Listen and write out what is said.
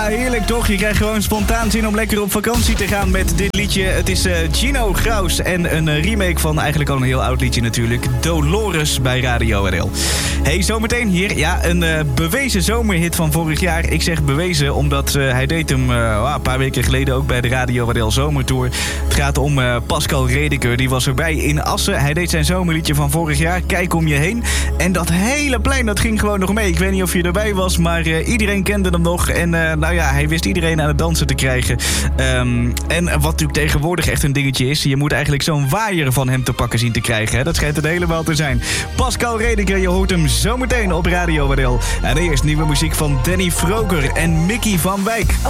Heerlijk toch? Je krijgt gewoon spontaan zin om lekker op vakantie te gaan met dit liedje. Het is Gino Graus en een remake van eigenlijk al een heel oud liedje natuurlijk. Dolores bij Radio RL. Hey, zometeen hier. Ja, een bewezen zomerhit van vorig jaar. Ik zeg bewezen omdat hij deed hem een paar weken geleden ook bij de Radio RL Zomertour. Het gaat om Pascal Redeker. Die was erbij in Assen. Hij deed zijn zomerliedje van vorig jaar. Kijk om je heen. En dat hele plein, dat ging gewoon nog mee. Ik weet niet of je erbij was, maar iedereen kende hem nog. En hij wist iedereen aan het dansen te krijgen. En wat natuurlijk tegenwoordig echt een dingetje is, je moet eigenlijk zo'n waaier van hem te pakken zien te krijgen. Hè? Dat schijnt het helemaal te zijn. Pascal Redeker, je hoort hem zometeen op Radio RL. En eerst nieuwe muziek van Danny Vroger en Mickey van Wijk.